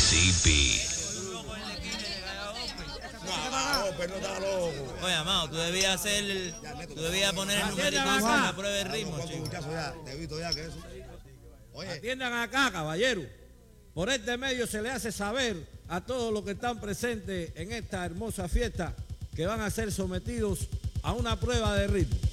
CB. No está loco. Oye, Amado, tú debías poner el numerito en la prueba de ritmo, chico. Te he visto ya que eso. Oye, atiendan acá, caballero. Por este medio se le hace saber a todos los que están presentes en esta hermosa fiesta que van a ser sometidos a una prueba de ritmo.